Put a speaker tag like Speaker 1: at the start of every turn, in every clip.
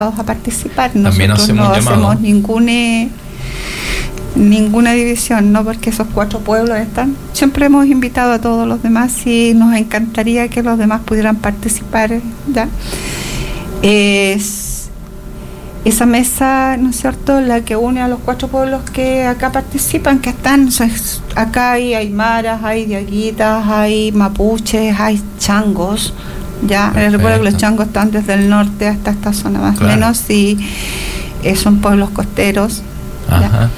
Speaker 1: a participar.
Speaker 2: También
Speaker 1: Nosotros no hacemos ninguna división, no, porque esos 4 pueblos están. Siempre hemos invitado a todos los demás y nos encantaría que los demás pudieran participar, ¿ya? Esa mesa, ¿no es cierto?, la que une a los 4 pueblos que acá participan, que están, o sea, acá hay aymaras, hay diaguitas, hay mapuches, hay changos, ya. Les recuerdo que los changos están desde el norte hasta esta zona más o menos, y son pueblos costeros. Ajá.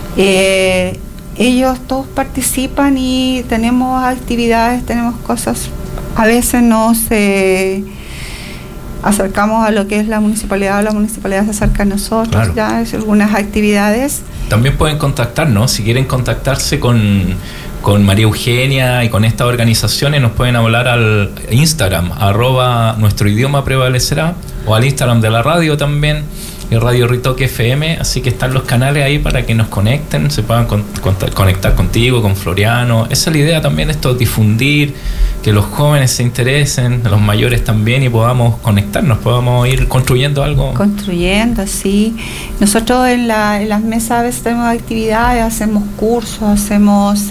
Speaker 1: Ellos todos participan y tenemos actividades, tenemos cosas. A veces nos acercamos a lo que es la municipalidad, o la municipalidad se acerca a nosotros, ya es algunas actividades.
Speaker 2: También pueden contactarnos, si quieren contactarse con María Eugenia y con estas organizaciones, nos pueden hablar al Instagram, @nuestro idioma prevalecerá, o al Instagram de la radio también, y Radio Ritoque FM, así que están los canales ahí para que nos conecten, se puedan conectar contigo, con Floriano. Esa es la idea también, esto, difundir, que los jóvenes se interesen, los mayores también, y podamos conectarnos, podamos ir construyendo algo.
Speaker 1: Construyendo, sí. Nosotros en las mesas a veces tenemos actividades, hacemos cursos, hacemos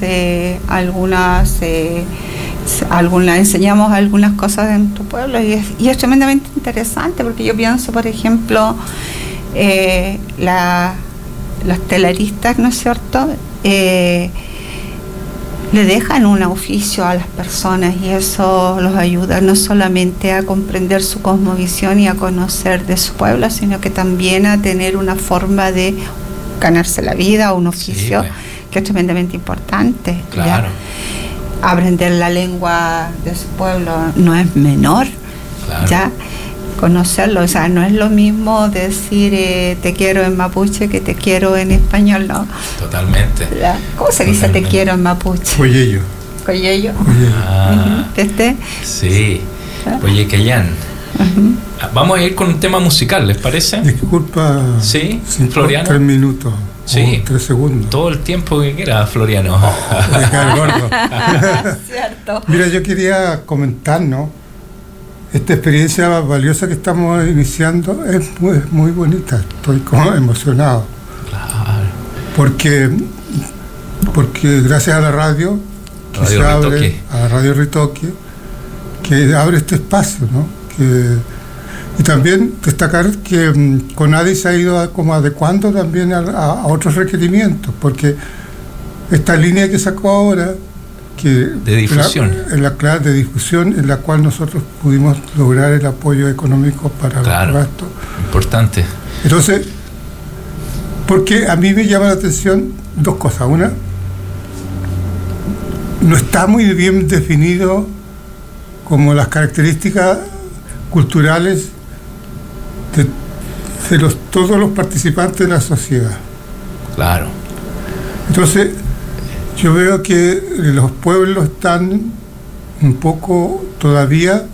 Speaker 1: enseñamos algunas cosas de nuestro pueblo, y es tremendamente interesante, porque yo pienso, por ejemplo, los telaristas, ¿no es cierto?, le dejan un oficio a las personas, y eso los ayuda no solamente a comprender su cosmovisión y a conocer de su pueblo, sino que también a tener una forma de ganarse la vida, un oficio, sí, que es tremendamente importante.
Speaker 2: Claro.
Speaker 1: ¿Ya? Aprender la lengua de su pueblo no es menor, claro. Ya conocerlo, o sea, no es lo mismo decir te quiero en mapuche que te quiero en español, ¿no?
Speaker 2: Totalmente.
Speaker 1: ¿Cómo se dice te quiero en mapuche?
Speaker 3: Coyello.
Speaker 1: Coyello.
Speaker 2: ¿Este? Sí, Coyequellán. Vamos a ir con un tema musical, ¿les parece?
Speaker 3: Disculpa.
Speaker 2: Sí, Floriano.
Speaker 3: 3 minutos.
Speaker 2: Sí,
Speaker 3: 3 segundos.
Speaker 2: Todo el tiempo que quiera, Floriano.
Speaker 3: Gordo.
Speaker 1: Cierto.
Speaker 3: Mira, yo quería comentar, ¿no? Esta experiencia valiosa que estamos iniciando es muy bonita. Estoy como emocionado.
Speaker 2: Claro.
Speaker 3: Porque gracias a la radio que se abre, a la Radio Ritoque, que abre este espacio, ¿no? Y también destacar que CONADI se ha ido como adecuando también a otros requerimientos, porque esta línea que sacó ahora,
Speaker 2: de difusión,
Speaker 3: de difusión, en la cual nosotros pudimos lograr el apoyo económico para los gastos.
Speaker 2: Importante.
Speaker 3: Entonces, porque a mí me llama la atención 2 cosas. Una, no está muy bien definido como las características culturales de todos los participantes de la sociedad.
Speaker 2: Claro.
Speaker 3: Entonces, yo veo que los pueblos están un poco todavía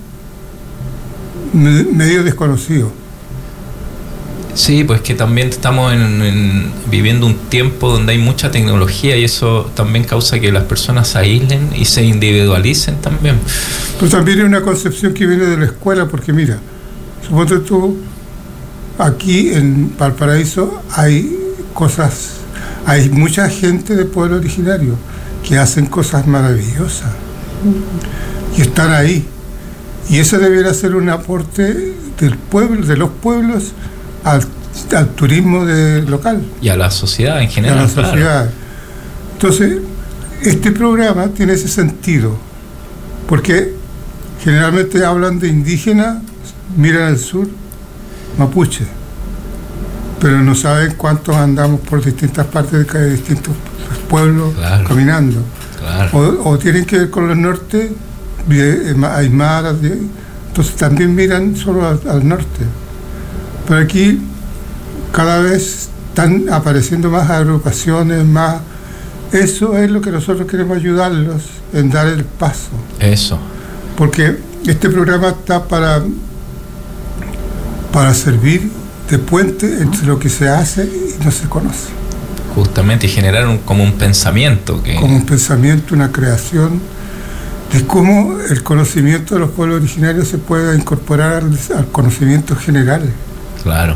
Speaker 3: medio desconocidos.
Speaker 2: Sí, pues que también estamos viviendo un tiempo donde hay mucha tecnología, y eso también causa que las personas se aíslen y se individualicen también.
Speaker 3: Pero también es una concepción que viene de la escuela, porque mira, suponte tú, aquí en Valparaíso hay mucha gente de pueblo originario que hacen cosas maravillosas y están ahí, y eso debería ser un aporte del pueblo, de los pueblos al turismo local
Speaker 2: y a la sociedad en general.
Speaker 3: A la sociedad. Claro. Entonces, este programa tiene ese sentido, porque generalmente hablan de indígenas, miran al sur, mapuche, pero no saben cuántos andamos por distintas partes de distintos pueblos, claro, caminando. Claro. O tienen que ver con los norte, aymaras, entonces también miran solo al norte. Pero aquí cada vez están apareciendo más agrupaciones, más. Eso es lo que nosotros queremos ayudarlos en dar el paso.
Speaker 2: Eso.
Speaker 3: Porque este programa está para servir de puente entre lo que se hace y no se conoce.
Speaker 2: Justamente, y generar como un pensamiento.
Speaker 3: Como un pensamiento, una creación de cómo el conocimiento de los pueblos originarios se puede incorporar al conocimiento general.
Speaker 2: Claro.